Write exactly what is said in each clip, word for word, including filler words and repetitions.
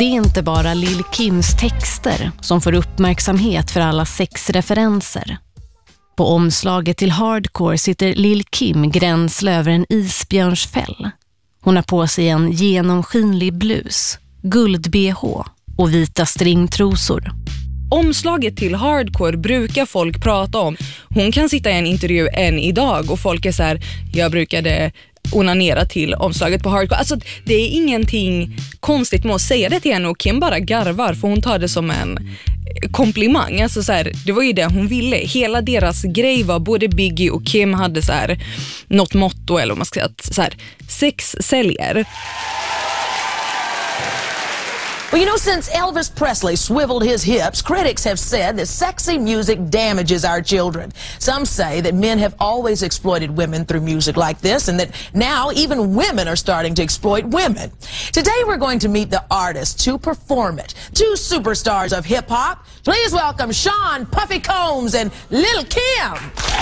Det är inte bara Lil Kims texter som får uppmärksamhet för alla sexreferenser. På omslaget till Hardcore sitter Lil Kim gränsle över en isbjörnsfäll. Hon har på sig en genomskinlig blus, guld-B H och vita stringtrosor. Omslaget till Hardcore brukar folk prata om. Hon kan sitta i en intervju än idag och folk är så här: jag brukade onanera till omslaget på Hardcore. Alltså det är ingenting konstigt med att säga det till henne, och Kim bara garvar för hon tar det som en komplimang. Alltså så här, det var ju det hon ville. Hela deras grej var, både Biggie och Kim hade så här något motto, eller om man ska säga att så här, sex säljer. Well, you know, since Elvis Presley swiveled his hips, critics have said that sexy music damages our children. Some say that men have always exploited women through music like this, and that now even women are starting to exploit women. Today we're going to meet the artists who perform it. Two superstars of hip-hop. Please welcome Sean Puffy Combs and Lil Kim.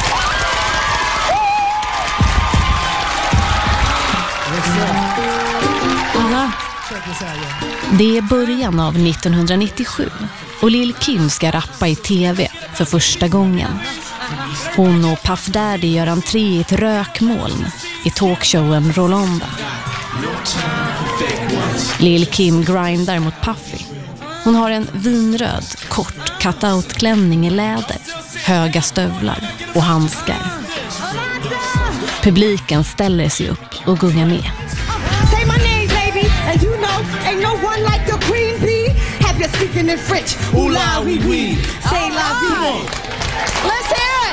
Aha. Det är början av nittonhundranittiosju och Lil Kim ska rappa i tv för första gången. Hon och Puff Daddy gör entré i ett rökmoln i talkshowen Rolanda. Lil Kim grindar mot Puffy. Hon har en vinröd, kort cut-out-klänning i läder, höga stövlar och handskar. Publiken ställer sig upp och gungar med. And you know, ain't no one like your queen bee. Have you speaking in French? Ooh la oui oui. Say la vie. Let's hear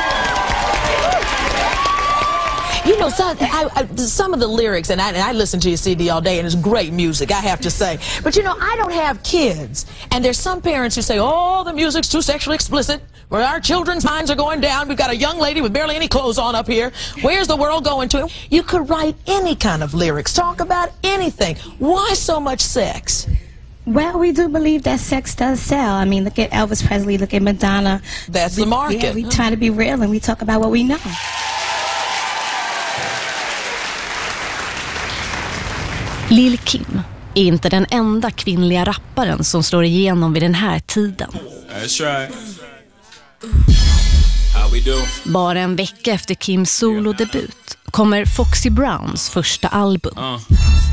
it. You know, some, I, I, some of the lyrics, and I, and I listen to your C D all day, and it's great music, I have to say. But you know, I don't have kids. And there's some parents who say, oh, the music's too sexually explicit. Where our children's minds are going down. We've got a young lady with barely any clothes on up here. Where's the world going to? You could write any kind of lyrics, talk about anything. Why so much sex? Well, we do believe that sex does sell. I mean, look at Elvis Presley, look at Madonna. That's the market. Yeah, we try to be real and we talk about what we know. Lil Kim är inte den enda kvinnliga rapparen som slår igenom vid den här tiden. That's right. How we do? Bara en vecka efter Kims solodebut kommer Foxy Browns första album. Uh.